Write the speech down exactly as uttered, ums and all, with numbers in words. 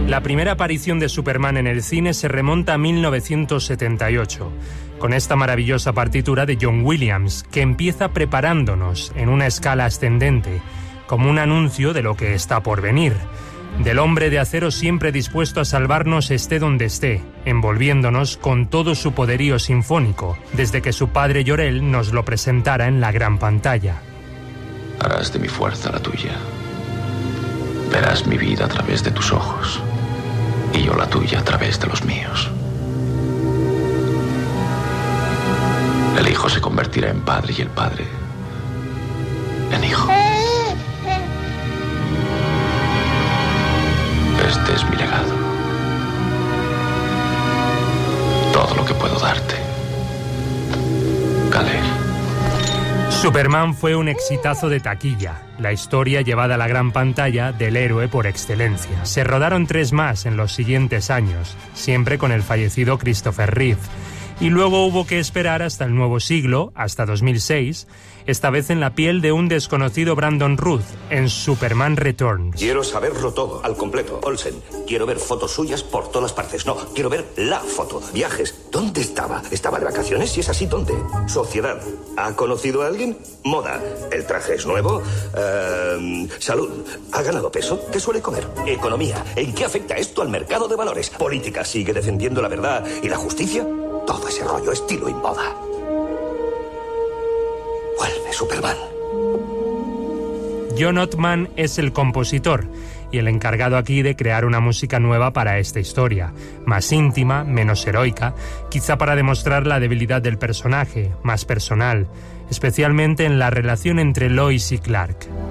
La primera aparición de Superman en el cine se remonta a mil novecientos setenta y ocho, con esta maravillosa partitura de John Williams, que empieza preparándonos en una escala ascendente, como un anuncio de lo que está por venir, del hombre de acero siempre dispuesto a salvarnos esté donde esté, envolviéndonos con todo su poderío sinfónico, desde que su padre Jor-El nos lo presentara en la gran pantalla. Harás de mi fuerza la tuya. Verás mi vida a través de tus ojos, y yo la tuya a través de los míos. El hijo se convertirá en padre y el padre en hijo. Este es mi legado. Todo lo que puedo darte. Kal-El. Superman fue un exitazo de taquilla, la historia llevada a la gran pantalla del héroe por excelencia. Se rodaron tres más en los siguientes años, siempre con el fallecido Christopher Reeve. Y luego hubo que esperar hasta el nuevo siglo, hasta dos mil seis, esta vez en la piel de un desconocido Brandon Routh, en Superman Returns. Quiero saberlo todo, al completo. Olsen, quiero ver fotos suyas por todas partes. No, quiero ver la foto. Viajes, ¿dónde estaba? ¿Estaba de vacaciones? Si es así, ¿dónde? Sociedad, ¿ha conocido a alguien? Moda, ¿el traje es nuevo? Uh, salud, ¿ha ganado peso? ¿Qué suele comer? Economía, ¿en qué afecta esto al mercado de valores? Política, ¿sigue defendiendo la verdad y la justicia? Todo ese rollo, estilo y moda. Vuelve Superman. John Ottman es el compositor y el encargado aquí de crear una música nueva para esta historia, más íntima, menos heroica, quizá para demostrar la debilidad del personaje, más personal, especialmente en la relación entre Lois y Clark.